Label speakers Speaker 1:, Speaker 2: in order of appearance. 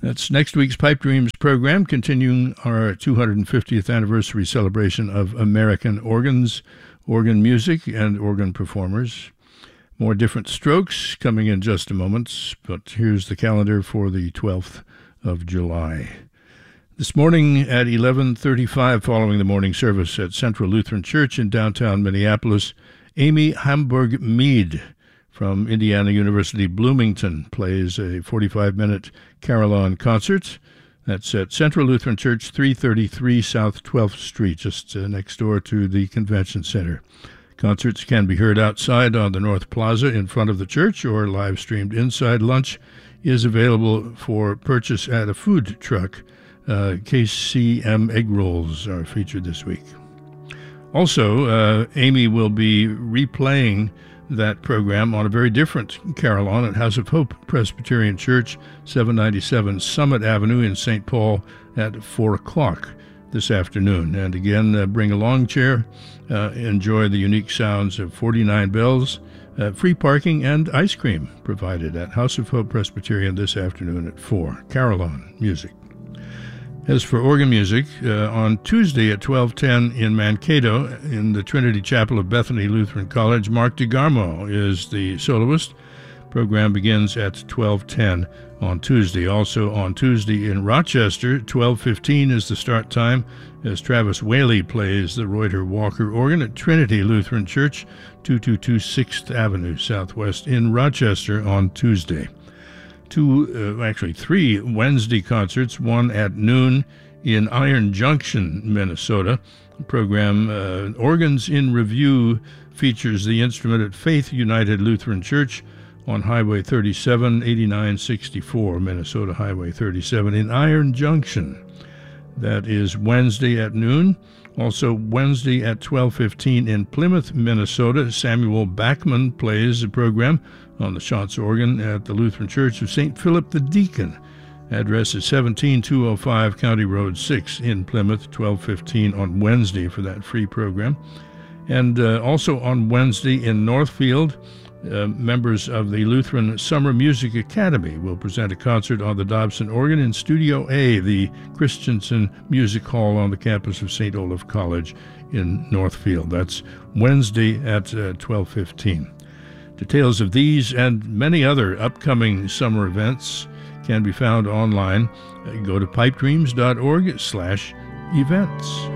Speaker 1: That's next week's Pipe Dreams program, continuing our 250th anniversary celebration of American organs, organ music, and organ performers. More different strokes coming in just a moment, but here's the calendar for the 12th of July. This morning at 11:35, following the morning service at Central Lutheran Church in downtown Minneapolis, Amy Hamburg Mead from Indiana University Bloomington plays a 45-minute carillon concert. That's at Central Lutheran Church, 333 South 12th Street, just next door to the Convention Center. Concerts can be heard outside on the North Plaza in front of the church or live-streamed inside. Lunch is available for purchase at a food truck. KCM egg rolls are featured this week. Also, Amy will be replaying that program on a very different carillon at House of Hope Presbyterian Church, 797 Summit Avenue in St. Paul at 4 o'clock this afternoon. And again, bring a lawn chair, enjoy the unique sounds of 49 bells, free parking, and ice cream provided at House of Hope Presbyterian this afternoon at 4. Carillon music. As for organ music, on Tuesday at 12:10 in Mankato, in the Trinity Chapel of Bethany Lutheran College, Mark DeGarmo is the soloist. Program begins at 12:10 on Tuesday. Also on Tuesday in Rochester, 12:15 is the start time, as Travis Whaley plays the Reuter Walker organ at Trinity Lutheran Church, 222 6th Avenue Southwest in Rochester on Tuesday. Three Wednesday concerts, one at noon in Iron Junction, Minnesota. The program Organs in Review features the instrument at Faith United Lutheran Church on Highway 37, 8964, Minnesota Highway 37 in Iron Junction. That is Wednesday at noon. Also Wednesday at 12:15 in Plymouth, Minnesota, Samuel Backman plays the program on the Schanz organ at the Lutheran Church of St. Philip the Deacon. Address is 17205 County Road 6 in Plymouth, 12:15 on Wednesday for that free program. And also on Wednesday in Northfield, members of the Lutheran Summer Music Academy will present a concert on the Dobson organ in Studio A, the Christensen Music Hall on the campus of St. Olaf College in Northfield. That's Wednesday at 12:15. Details of these and many other upcoming summer events can be found online. Go to pipedreams.org/events.